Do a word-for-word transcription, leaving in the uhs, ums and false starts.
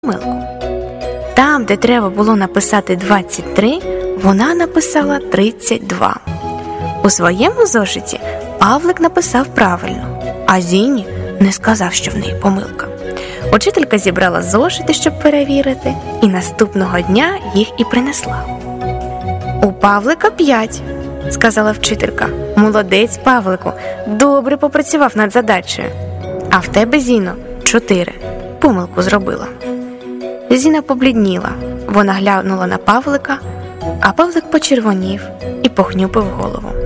помилку. Там, де треба було написати двадцять три, вона написала тридцять два. У своєму зошиті Павлик написав правильно, а Зіні не сказав, що в неї помилка. Учителька зібрала зошити, щоб перевірити, і наступного дня їх і принесла. «У Павлика п'ять», – сказала вчителька. «Молодець, Павлику, добре попрацював над задачею. А в тебе, Зіно, чотири. Помилку зробила». Зіна поблідніла. Вона глянула на Павлика, а Павлик почервонів і похнюпив голову.